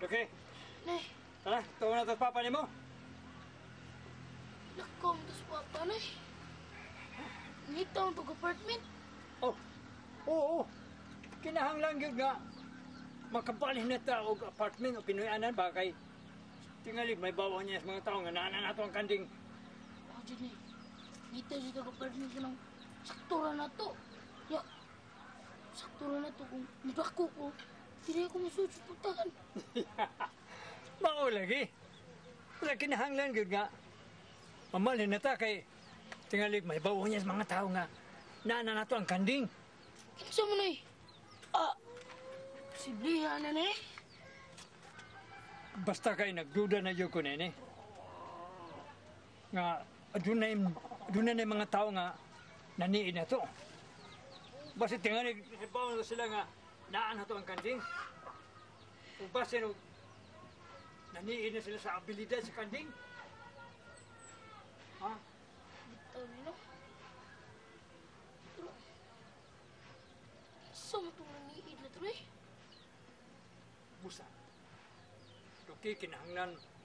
Okay. Nay, Tara, tuwa na ito papa ni mo. lakom to sa papa, nay. Ngitaw to apartment. Oh, oo. Kinahanglan yun nga. Makabalhin na tao og apartment o pinuyanan ba kay tingali may bawa niya sa mga tao nga naanan nato ang kanding. Ako dyan, nay. Ngitaw siya to apartment ko ng saktura na to. Ya, saktura na to kung nagako ko. Hindi ako masudyo pagtakan. Mao lagi. Wala kinahanglan yun nga. Mamalhin na ta kay tingali may bawa niya sa mga tao nga naanan nato ang kanding. Kinsa mo, nay? Siblihan na, nay. Basta kay nagduda na yun ko nene. Nga, aduna na mga tao nga naniid na to. Basta tingali, sibaw na sila nga naan na to ang kanding. O basta naniid na sila sa abilidad sa kanding. Ha? Bitaw nila. Pero, sa mo itong nangiid na to, nay? Busa. Okay, kinahanglan